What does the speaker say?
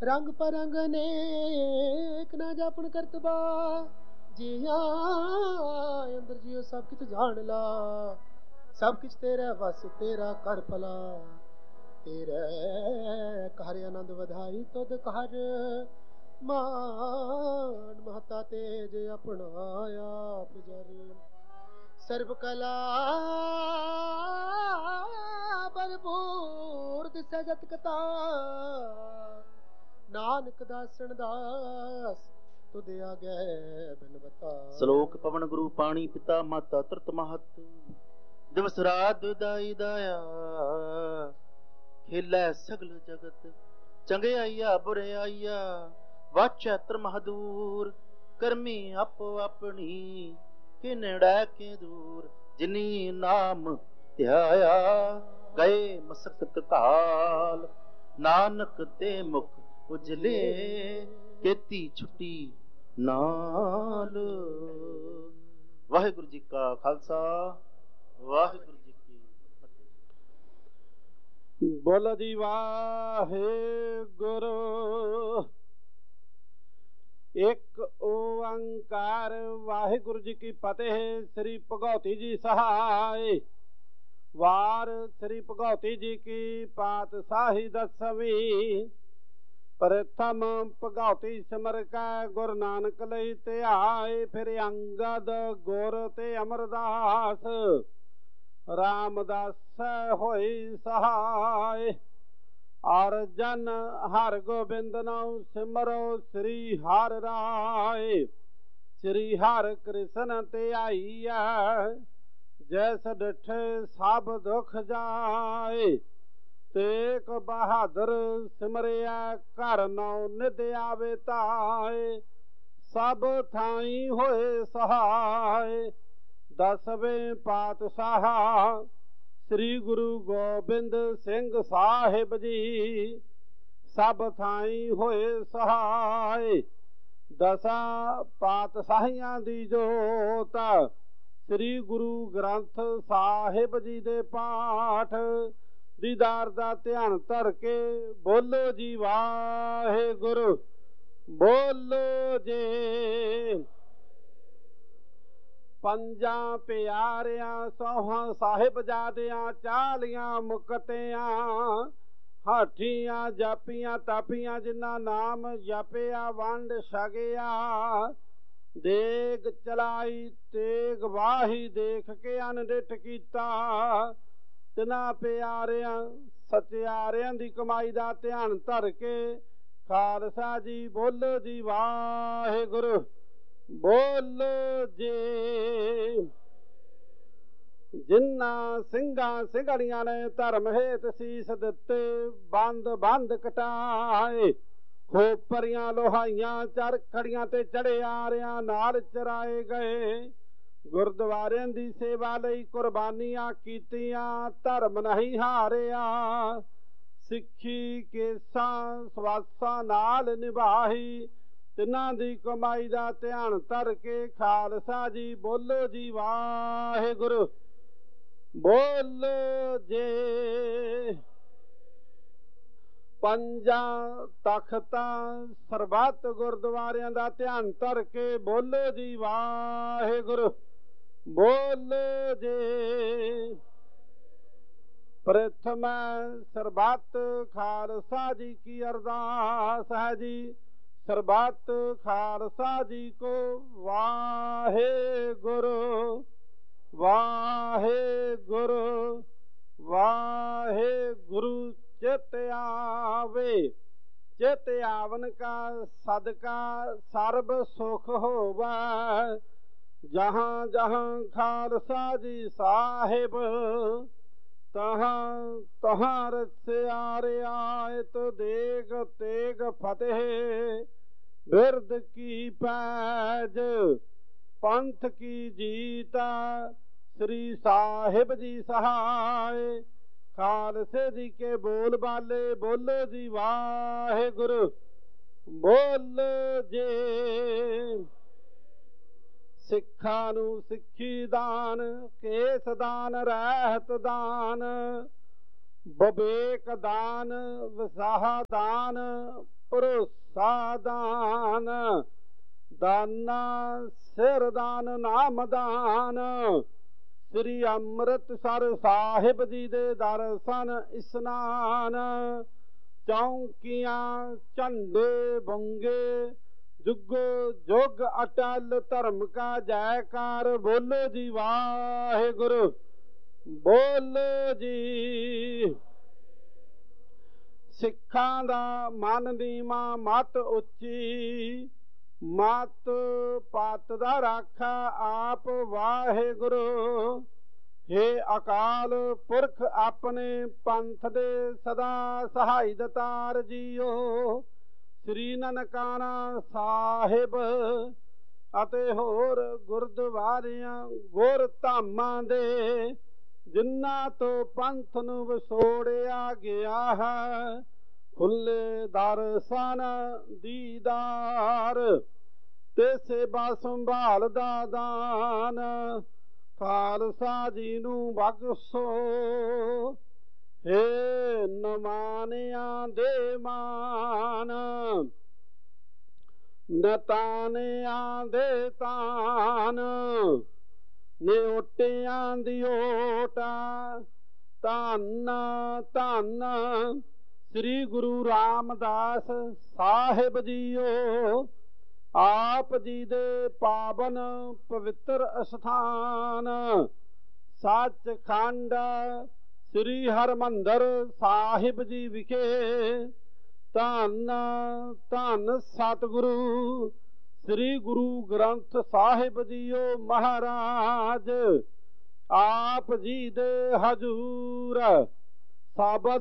रंग परंग नेक ना जापन करतबा जिया अंदर जियो सब किछ जान ला सब किछ तेरा बस तेरा कर भला तेरे कहर आनंद वधाई तुद कहर मान महता तेज अपनाया पुजर सर्व कला भरपूर दिसै जत कथा नानक दासन दास तुद आगे बिनवता। ਸ਼ਲੋਕ ਪਵਨ ਗੁਰੂ ਪਾਣੀ ਪਿਤਾ ਮਾਤਾ ਤੁਰਤ ਮਹਤ ਦਿਵਸ ਰਾਤ ਦਾਈ ਦਾਇਆ ਖੇਲੇ ਸਗਲ ਜਗਤ ਚੰਗਿਆਈਆ ਬੁਰਿਆਈਆ ਵਾਚੈ ਧਰਮ ਹਦੂਰ ਕਰਮੀ ਆਪੋ ਆਪਣੀ ਕਿ ਨੇੜੇ ਕੇ ਦੂਰ ਜਿਨੀ ਨਾਮ ਧਿਆਇਆ ਗਏ ਮਸਕਤ ਕਾਲ ਨਾਨਕ ਤੇ ਮੁਖ ਉਜਲੇ ਕੀਤੀ ਛੁੱਟੀ ਨਾਲ। ਵਾਹਿਗੁਰੂ ਜੀ ਕਾ ਖਾਲਸਾ ਵਾਹਿਗੁਰੂ ਜੀ ਕੀ ਫਤਿਹ। ਬੋਲੋ ਜੀ ਵਾਹਿਗੁਰੂ। ਇੱਕ ਓੰਕਾਰ ਵਾਹਿਗੁਰੂ ਜੀ ਕੀ ਫਤਿਹ। ਸ੍ਰੀ ਭਗਉਤੀ ਜੀ ਸਹਾਇ ਵਾਰ ਸ੍ਰੀ ਭਗਉਤੀ ਜੀ ਕੀ ਪਾਤਸ਼ਾਹੀ ਦਸਵੀਂ। ਪ੍ਰਥਮ ਭਗਉਤੀ ਸਿਮਰ ਕੈ ਗੁਰੂ ਨਾਨਕ ਲਈ ਧਿਆਏ ਫਿਰ ਅੰਗਦ ਗੁਰ ਤੇ ਅਮਰਦਾਸ ਰਾਮਦਾਸ ਹੋਈ ਸਹਾਇ। ਅਰਜਨ ਹਰ ਗੋਬਿੰਦ ਨਾਉ ਸਿਮਰੋ ਸ੍ਰੀ ਹਰਿ ਰਾਏ ਸ੍ਰੀ ਹਰਿ ਕ੍ਰਿਸ਼ਨ ਧਿਆਈਐ ਜੈਸ ਡਿਠੇ ਸਭ ਦੁਖ ਜਾਏ। ਤੇਗ ਬਹਾਦਰ ਸਿਮਰਿਆ ਘਰ ਨੌ ਨਿਧ ਆਵੇ ਤਾਏ ਸਭ ਥਾਈ ਹੋਏ ਸਹਾਇ। ਦਸਵੇਂ ਪਾਤਸ਼ਾਹ ਸ੍ਰੀ ਗੁਰੂ ਗੋਬਿੰਦ ਸਿੰਘ ਸਾਹਿਬ ਜੀ ਸਭ ਥਾਈ ਹੋਏ ਸਹਾਇ। ਦਸਾਂ ਪਾਤਸ਼ਾਹੀਆਂ ਦੀ ਜੋਤ ਸ੍ਰੀ ਗੁਰੂ ਗ੍ਰੰਥ ਸਾਹਿਬ ਜੀ ਦੇ ਪਾਠ ਦੀਦਾਰ ਦਾ ਧਿਆਨ ਧਰ ਕੇ ਬੋਲੋ ਜੀ ਵਾਹਿਗੁਰੂ। ਬੋਲੋ ਜੀ। ਪੰਜਾਂ ਪਿਆਰਿਆਂ ਸੋਹਾਂ ਸਾਹਿਬਜ਼ਾਦਿਆਂ ਚਾਲੀਆਂ ਮੁਕਤਿਆਂ ਹਾਠੀਆਂ ਜਾਪੀਆਂ ਤਾਪੀਆਂ ਜਿਨ੍ਹਾਂ ਨਾਮ ਜਪਿਆ ਵੰਡ ਛਕਿਆ ਦੇਗ ਚਲਾਈ ਤੇਗ ਵਾਹੀ ਦੇਖ ਕੇ ਅਨਡਿਠ ਕੀਤਾ। ਤਿਨਾਂ ਪਿਆਰਿਆਂ ਸਚਿਆਰਿਆਂ ਦੀ ਕਮਾਈ ਦਾ ਧਿਆਨ ਧਰ ਕੇ ਖਾਲਸਾ ਜੀ ਬੋਲੋ ਜੀ ਵਾਹਿਗੁਰੂ। ਬੋਲੋ ਜੀ। ਜਿਨ੍ਹਾਂ ਸਿੰਘਾਂ ਸਿੰਘਣੀਆਂ ਨੇ ਧਰਮ ਹੇਤ ਸੀਸ ਦਿੱਤੇ ਬੰਦ ਬੰਦ ਕਟਾਏ ਖੋਪਰੀਆਂ ਲੋਹਾਈਆਂ ਚਰਖੜੀਆਂ ਤੇ ਚੜਿਆਰਿਆਂ ਨਾਲ ਚਰਾਏ ਗਏ। ਗੁਰਦੁਆਰਿਆਂ ਦੀ ਸੇਵਾ ਲਈ ਕੁਰਬਾਨੀਆਂ ਕੀਤੀਆਂ ਧਰਮ ਨਹੀਂ ਹਾਰਿਆ। ਸਿੱਖੀ ਕੇਸਾਂ ਸਵਾਸਾਂ ਨਾਲ ਨਿਭਾਈ ਤਿੰਨਾਂ ਦੀ ਕਮਾਈ ਦਾ ਧਿਆਨ ਧਰ ਕੇ ਖਾਲਸਾ ਜੀ ਬੋਲੋ ਜੀ ਵਾਹਿਗੁਰੂ। ਬੋਲੋ ਜੇ। ਪੰਜਾਂ ਤਖਤਾਂ ਸਰਬੱਤ ਗੁਰਦੁਆਰਿਆਂ ਦਾ ਧਿਆਨ ਧਰ ਕੇ ਬੋਲੋ ਜੀ ਵਾਹਿਗੁਰੂ। ਬੋਲੋ ਜੇ। ਪ੍ਰਥਮ ਸਰਬੱਤ ਖਾਲਸਾ ਜੀ ਕੀ ਅਰਦਾਸ ਹੈ ਜੀ। ਸਰਬੱਤ ਖਾਲਸਾ ਜੀ ਕੋ ਵਾਹਿਗੁਰੂ ਵਾਹਿਗੁਰੂ ਵਾਹਿਗੁਰੂ। ਚਿਤ ਆਵੇ ਚਿਤ ਆਵਨ ਕਾ ਸਦਕਾ ਸਰਬ ਸੁਖ ਹੋਵੇ। ਜਹਾਂ ਜਹਾਂ ਖਾਲਸਾ ਜੀ ਸਾਹਿਬ ਤਹਾਂ ਤਹਾਂ ਰਸਿਆ ਰਿਆਇਤ ਦੇਗ ਤੇਗ ਫਤਿਹ ਬਿਰਦ ਕੀ ਪੈਜ ਪੰਥ ਕੀ ਜੀਤਾ ਸ੍ਰੀ ਸਾਹਿਬ ਜੀ ਸਹਾਇ। ਖਾਲਸੇ ਜੀ ਕੇ ਬੋਲ ਬਾਲੇ ਬੋਲੋ ਜੀ ਵਾਹਿਗੁਰੂ। ਬੋਲੋ ਜੇ। ਸਿੱਖਾਂ ਨੂੰ ਸਿੱਖੀ ਦਾਨ ਕੇਸ ਦਾਨ ਰਹਿਤ ਦਾਨ ਵਿਵੇਕ ਦਾਨ, ਵਿਸਾਹਾ ਦਾਨ, ਭਰੋਸਾ ਦਾਨ, ਦਾਨਾ ਸਿਰ ਦਾਨ, ਨਾਮ ਦਾਨ। ਸ੍ਰੀ ਅੰਮ੍ਰਿਤਸਰ ਸਾਹਿਬ ਜੀ ਦੇ ਦਰਸ਼ਨ ਇਸ਼ਨਾਨ, ਚੌਂਕੀਆਂ ਝੰਡੇ ਬੰਗੇ, ਜੁਗੋ ਜੁਗ ਅਟਲ ਧਰਮ ਕਾ ਜੈਕਾਰ। ਬੋਲੋ ਜੀ ਵਾਹਿਗੁਰੂ, ਬੋਲੋ ਜੀ। ਸਿੱਖਾਂ ਦਾ ਮਨ ਨੀਵਾਂ, ਮਤ ਉੱਚੀ, ਮਤ ਪਤ ਦਾ ਰਾਖਾ ਆਪ ਵਾਹਿਗੁਰੂ। ਹੇ ਅਕਾਲ ਪੁਰਖ ਆਪਣੇ ਪੰਥ ਦੇ ਸਦਾ ਸਹਾਈ ਦਤਾਰ ਜੀਓ। ਸ੍ਰੀ ਨਨਕਾਣਾ ਸਾਹਿਬ ਅਤੇ ਹੋਰ ਗੁਰਦੁਆਰਿਆਂ ਗੁਰ ਧਾਮਾਂ ਦੇ ਜਿਨ੍ਹਾਂ ਤੋਂ ਪੰਥ ਨੂੰ ਵਿਛੋੜਿਆ ਗਿਆ ਹੈ, ਖੁੱਲੇ ਦਰਸ਼ਨ ਦੀਦਾਰ ਤੇ ਸੇਵਾ ਸੰਭਾਲ ਦਾ ਦਾਨ ਖਾਲਸਾ ਜੀ ਨੂੰ ਬਖਸ਼ੋ। ਹੇ ਨਮਾਨਿਆਂ ਦੇ ਮਾਨ, ਨਤਾਨਿਆਂ ਦੇ ਤਾਨ, ਨਿਓਟਿਆਂ ਦੀ ਓਟਾ। ਧੰਨ ਧੰਨ ਸ੍ਰੀ ਗੁਰੂ ਰਾਮਦਾਸ ਸਾਹਿਬ ਜੀਓ। ਆਪ ਜੀ ਦੇ ਪਾਵਨ ਪਵਿੱਤਰ ਅਸਥਾਨ ਸੱਚਖੰਡ ਸ੍ਰੀ ਹਰਿਮੰਦਰ ਸਾਹਿਬ ਜੀ ਵਿਖੇ ਧੰਨ ਧੰਨ ਸਤਿਗੁਰੂ ਸ੍ਰੀ ਗੁਰੂ ਗ੍ਰੰਥ ਸਾਹਿਬ ਜੀਓ ਮਹਾਰਾਜ। ਆਪ ਜੀ ਦੇ ਹਜ਼ੂਰ ਸਾਬਤ